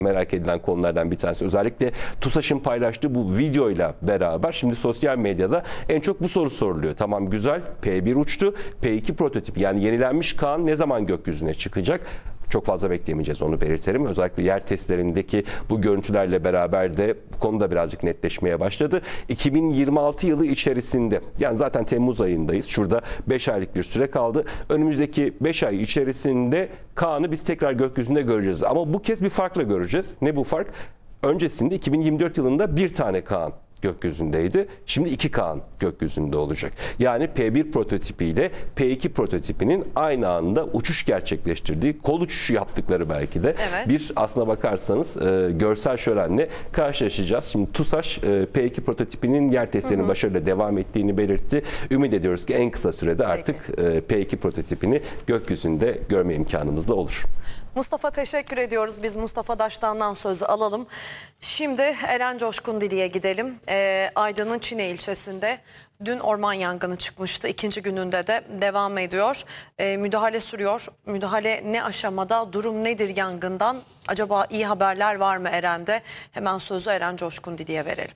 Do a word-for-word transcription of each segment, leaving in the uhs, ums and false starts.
merak edilen konulardan bir tanesi. Özellikle TUSAŞ'ın paylaştığı bu videoyla beraber şimdi sosyal medyada en çok bu soru soruluyor. Tamam güzel, P bir uçtu, P iki prototipi yani yenilenmiş Kaan ne zaman gökyüzüne çıkacak? Çok fazla bekleyemeyeceğiz, onu belirtelim. Özellikle yer testlerindeki bu görüntülerle beraber de bu konuda birazcık netleşmeye başladı. iki bin yirmi altı yılı içerisinde, yani zaten Temmuz ayındayız. Şurada beş aylık bir süre kaldı. Önümüzdeki beş ay içerisinde Kaan'ı biz tekrar gökyüzünde göreceğiz. Ama bu kez bir farkla göreceğiz. Ne bu fark? Öncesinde iki bin yirmi dört yılında bir tane Kaan gökyüzündeydi. Şimdi iki Kaan gökyüzünde olacak. Yani P bir prototipiyle P iki prototipinin aynı anda uçuş gerçekleştirdiği, kol uçuşu yaptıkları belki de evet. bir aslına bakarsanız e, görsel şölenle karşılaşacağız. Şimdi TUSAŞ e, P iki prototipinin yer testlerinin başarıyla devam ettiğini belirtti. Ümit ediyoruz ki en kısa sürede artık e, P iki prototipini gökyüzünde görme imkanımız da olur. Mustafa teşekkür ediyoruz. Biz Mustafa Daştan'dan sözü alalım. Şimdi Eren Coşkundili'ye gidelim. Ee, Aydın'ın Çine ilçesinde dün orman yangını çıkmıştı. İkinci gününde de devam ediyor. Ee, müdahale sürüyor. Müdahale ne aşamada? Durum nedir yangından? Acaba iyi haberler var mı Eren'de? Hemen sözü Eren Coşkundili'ye verelim.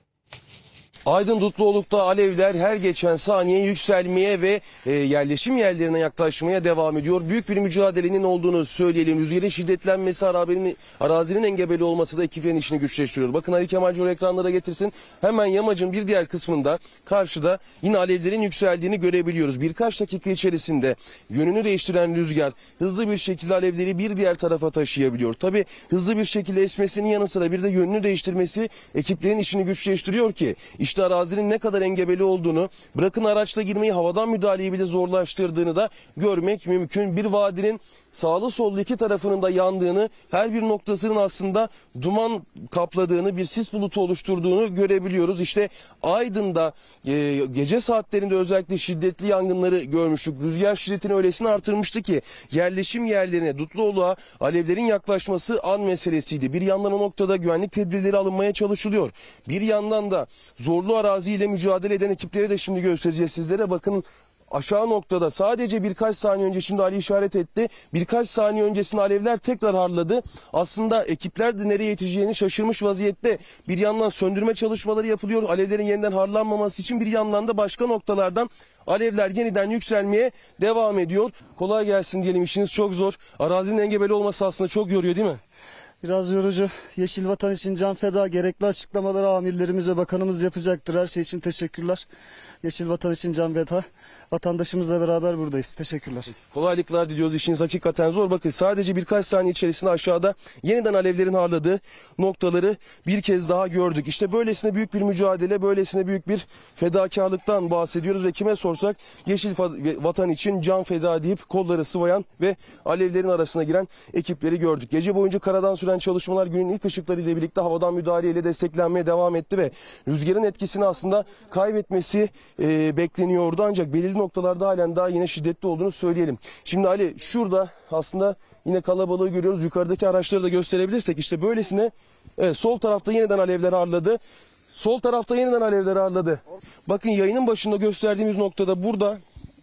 Aydın Dutluoluk'ta alevler her geçen saniye yükselmeye ve e, yerleşim yerlerine yaklaşmaya devam ediyor. Büyük bir mücadelenin olduğunu söyleyelim. Rüzgarın şiddetlenmesi, arazinin, arazinin engebeli olması da ekiplerin işini güçleştiriyor. Bakın Ali Kemal Cor ekranlara getirsin. Hemen yamacın bir diğer kısmında karşıda yine alevlerin yükseldiğini görebiliyoruz. Birkaç dakika içerisinde yönünü değiştiren rüzgar hızlı bir şekilde alevleri bir diğer tarafa taşıyabiliyor. Tabii hızlı bir şekilde esmesinin yanı sıra bir de yönünü değiştirmesi ekiplerin işini güçleştiriyor ki işte İşte arazinin ne kadar engebeli olduğunu, bırakın araçla girmeyi, havadan müdahaleyi bile zorlaştırdığını da görmek mümkün. Bir vadinin sağlı sollu iki tarafının da yandığını, her bir noktasının aslında duman kapladığını, bir sis bulutu oluşturduğunu görebiliyoruz. İşte Aydın'da e, gece saatlerinde özellikle şiddetli yangınları görmüştük. Rüzgar şiddetini öylesine artırmıştı ki yerleşim yerlerine, Dutluoluk'a alevlerin yaklaşması an meselesiydi. Bir yandan o noktada güvenlik tedbirleri alınmaya çalışılıyor. Bir yandan da zorlu araziyle mücadele eden ekipleri de şimdi göstereceğiz sizlere. Bakın aşağı noktada sadece birkaç saniye önce, şimdi Ali işaret etti, birkaç saniye öncesinde alevler tekrar harladı. Aslında ekipler de nereye yetişeceğini şaşırmış vaziyette. Bir yandan söndürme çalışmaları yapılıyor alevlerin yeniden harlanmaması için, bir yandan da başka noktalardan alevler yeniden yükselmeye devam ediyor. Kolay gelsin diyelim, işiniz çok zor. Arazinin engebeli olması aslında çok yoruyor değil mi? Biraz yorucu. Yeşil Vatan için can feda, gerekli açıklamaları amirlerimiz ve bakanımız yapacaktır. Her şey için teşekkürler. Yeşil Vatan için can feda. Vatandaşımızla beraber buradayız. Teşekkürler. Kolaylıklar diliyoruz. İşiniz hakikaten zor. Bakın sadece birkaç saniye içerisinde aşağıda yeniden alevlerin harladığı noktaları bir kez daha gördük. İşte böylesine büyük bir mücadele, böylesine büyük bir fedakarlıktan bahsediyoruz ve kime sorsak Yeşil Vatan için can feda deyip kolları sıvayan ve alevlerin arasına giren ekipleri gördük. Gece boyunca karadan süren çalışmalar günün ilk ışıkları ile birlikte havadan müdahaleyle desteklenmeye devam etti ve rüzgarın etkisini aslında kaybetmesi e, bekleniyordu, ancak belirli noktalarda halen daha yine şiddetli olduğunu söyleyelim. Şimdi Ali, şurada aslında yine kalabalığı görüyoruz. Yukarıdaki araçları da gösterebilirsek işte böylesine, evet, sol tarafta yeniden alevler harladı. Sol tarafta yeniden alevler harladı. Bakın yayının başında gösterdiğimiz noktada burada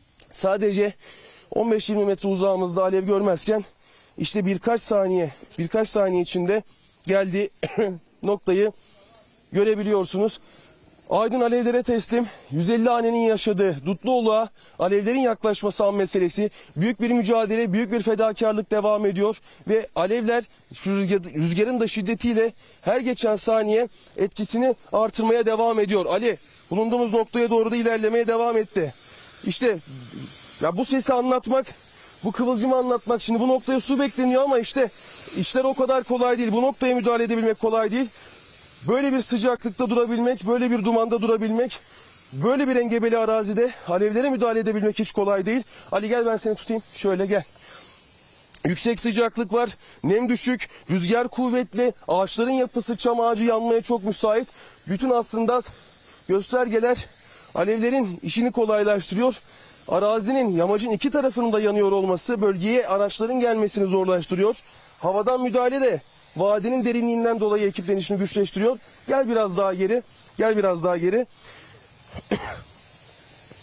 sadece on beş yirmi metre uzağımızda alev görmezken işte birkaç saniye birkaç saniye içinde geldiği noktayı görebiliyorsunuz. Aydın alevlere teslim, yüz elli hanenin yaşadığı Dutluoluk'a alevlerin yaklaşması an meselesi. Büyük bir mücadele, büyük bir fedakarlık devam ediyor ve alevler şu rüzgarın da şiddetiyle her geçen saniye etkisini artırmaya devam ediyor. Ali, bulunduğumuz noktaya doğru da ilerlemeye devam etti. İşte ya bu sesi anlatmak, bu kıvılcımı anlatmak, şimdi bu noktaya su bekleniyor ama işte işler o kadar kolay değil. Bu noktaya müdahale edebilmek kolay değil. Böyle bir sıcaklıkta durabilmek, böyle bir dumanda durabilmek, böyle bir engebeli arazide alevlere müdahale edebilmek hiç kolay değil. Ali gel, ben seni tutayım. Şöyle gel. Yüksek sıcaklık var, nem düşük, rüzgar kuvvetli, ağaçların yapısı, çam ağacı yanmaya çok müsait. Bütün aslında göstergeler alevlerin işini kolaylaştırıyor. Arazinin, yamacın iki tarafının da yanıyor olması bölgeye araçların gelmesini zorlaştırıyor. Havadan müdahale de vadinin derinliğinden dolayı ekiplerin işini güçleştiriyor. Gel biraz daha geri. Gel biraz daha geri.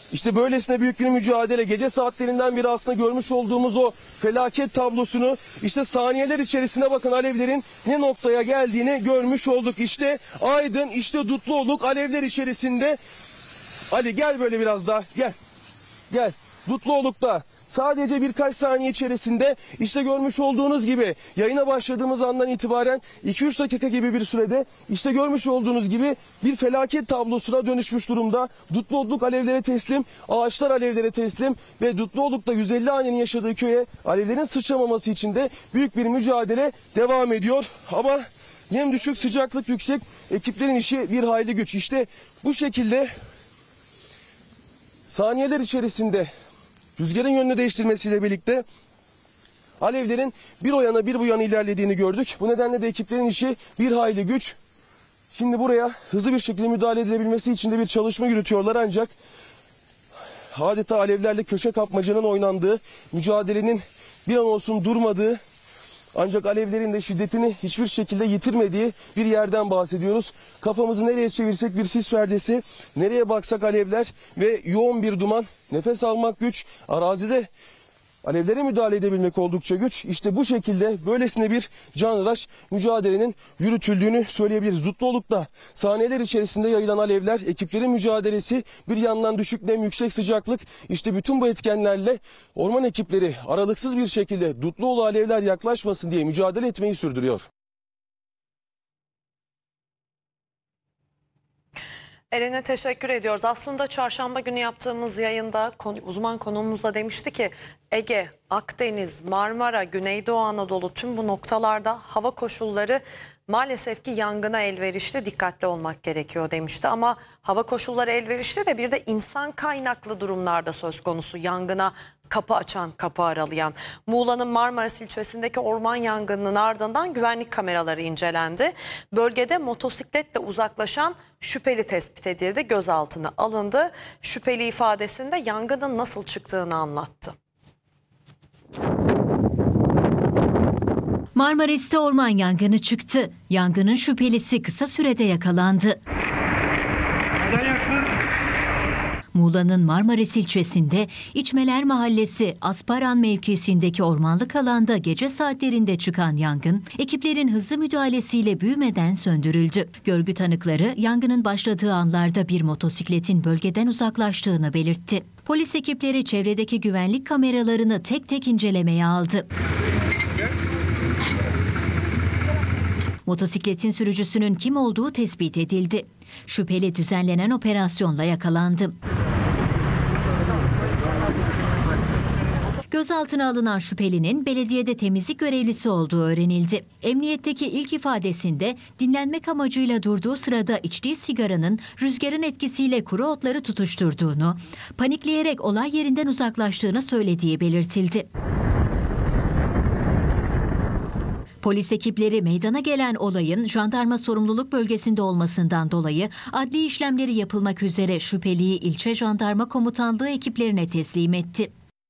İşte böylesine büyük bir mücadele, gece saatlerinden beri aslında görmüş olduğumuz o felaket tablosunu işte saniyeler içerisinde bakın alevlerin ne noktaya geldiğini görmüş olduk. İşte Aydın, işte Dutluoluk alevler içerisinde. Ali gel böyle biraz daha, gel. Gel. Dutluoluk'ta sadece birkaç saniye içerisinde işte görmüş olduğunuz gibi yayına başladığımız andan itibaren iki üç dakika gibi bir sürede işte görmüş olduğunuz gibi bir felaket tablosuna dönüşmüş durumda. Dutluoluk alevlere teslim, ağaçlar alevlere teslim ve Dutluoluk'ta yüz elli hanenin yaşadığı köye alevlerin sıçramaması için de büyük bir mücadele devam ediyor. Ama nem düşük, sıcaklık yüksek, ekiplerin işi bir hayli güç. İşte bu şekilde saniyeler içerisinde rüzgarın yönünü değiştirmesiyle birlikte alevlerin bir o yana bir bu yana ilerlediğini gördük. Bu nedenle de ekiplerin işi bir hayli güç. Şimdi buraya hızlı bir şekilde müdahale edilebilmesi için de bir çalışma yürütüyorlar ancak adeta alevlerle köşe kapmacanın oynandığı, mücadelenin bir an olsun durmadığı, ancak alevlerin de şiddetini hiçbir şekilde yitirmediği bir yerden bahsediyoruz. Kafamızı nereye çevirsek bir sis perdesi, nereye baksak alevler ve yoğun bir duman. Nefes almak güç, arazide alevlere müdahale edebilmek oldukça güç. İşte bu şekilde böylesine bir canhıraş mücadelenin yürütüldüğünü söyleyebiliriz. Dutluoluk'ta saniyeler içerisinde yayılan alevler, ekiplerin mücadelesi, bir yandan düşük nem, yüksek sıcaklık. İşte bütün bu etkenlerle orman ekipleri aralıksız bir şekilde Dutluoluk'a alevler yaklaşmasın diye mücadele etmeyi sürdürüyor. Eren'e teşekkür ediyoruz. Aslında çarşamba günü yaptığımız yayında uzman konuğumuz da demişti ki Ege, Akdeniz, Marmara, Güneydoğu Anadolu tüm bu noktalarda hava koşulları maalesef ki yangına elverişli, dikkatli olmak gerekiyor demişti. Ama hava koşulları elverişli de bir de insan kaynaklı durumlarda söz konusu, yangına kapı açan, kapı aralayan. Muğla'nın Marmaris ilçesindeki orman yangınının ardından güvenlik kameraları incelendi. Bölgede motosikletle uzaklaşan şüpheli tespit edildi, gözaltına alındı. Şüpheli ifadesinde yangının nasıl çıktığını anlattı. Marmaris'te orman yangını çıktı. Yangının şüphelisi kısa sürede yakalandı. Muğla'nın Marmaris ilçesinde İçmeler Mahallesi Asparan mevkisindeki ormanlık alanda gece saatlerinde çıkan yangın, ekiplerin hızlı müdahalesiyle büyümeden söndürüldü. Görgü tanıkları yangının başladığı anlarda bir motosikletin bölgeden uzaklaştığını belirtti. Polis ekipleri çevredeki güvenlik kameralarını tek tek incelemeye aldı. Motosikletin sürücüsünün kim olduğu tespit edildi. Şüpheli düzenlenen operasyonla yakalandı. Gözaltına alınan şüphelinin belediyede temizlik görevlisi olduğu öğrenildi. Emniyetteki ilk ifadesinde dinlenmek amacıyla durduğu sırada içtiği sigaranın rüzgarın etkisiyle kuru otları tutuşturduğunu, panikleyerek olay yerinden uzaklaştığını söylediği belirtildi. Polis ekipleri meydana gelen olayın jandarma sorumluluk bölgesinde olmasından dolayı adli işlemleri yapılmak üzere şüpheliyi ilçe jandarma komutanlığı ekiplerine teslim etti.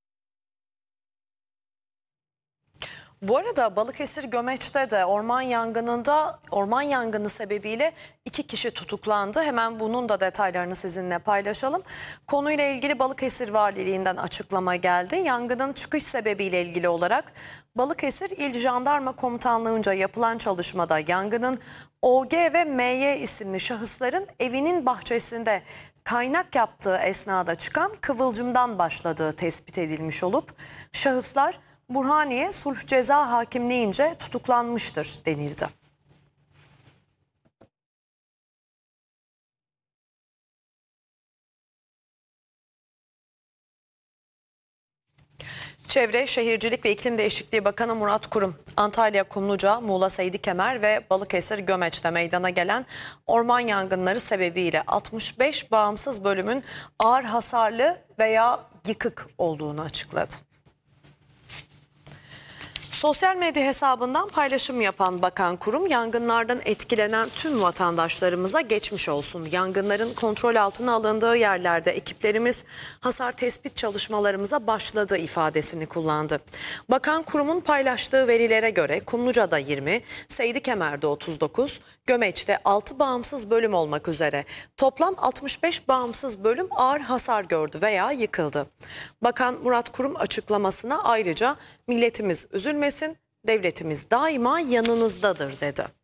Bu arada Balıkesir Gömeç'te de orman yangınında orman yangını sebebiyle iki kişi tutuklandı. Hemen bunun da detaylarını sizinle paylaşalım. Konuyla ilgili Balıkesir Valiliğinden açıklama geldi. Yangının çıkış sebebiyle ilgili olarak Balıkesir İl Jandarma Komutanlığı'nca yapılan çalışmada yangının O G ve M Y isimli şahısların evinin bahçesinde kaynak yaptığı esnada çıkan kıvılcımdan başladığı tespit edilmiş olup şahıslar Burhaniye Sulh Ceza Hakimliğince tutuklanmıştır denildi. Çevre, Şehircilik ve İklim Değişikliği Bakanı Murat Kurum, Antalya Kumluca, Muğla Seydi Kemer ve Balıkesir Gömeç'te meydana gelen orman yangınları sebebiyle altmış beş bağımsız bölümün ağır hasarlı veya yıkık olduğunu açıkladı. Sosyal medya hesabından paylaşım yapan bakan kurum yangınlardan etkilenen tüm vatandaşlarımıza geçmiş olsun. Yangınların kontrol altına alındığı yerlerde ekiplerimiz hasar tespit çalışmalarımıza başladı ifadesini kullandı. Bakan kurumun paylaştığı verilere göre Kumluca'da yirmi, Seydikemer'de otuz dokuz, Gömeç'te altı bağımsız bölüm olmak üzere toplam altmış beş bağımsız bölüm ağır hasar gördü veya yıkıldı. Bakan Murat Kurum açıklamasına ayrıca milletimiz üzülmesin, devletimiz daima yanınızdadır dedi.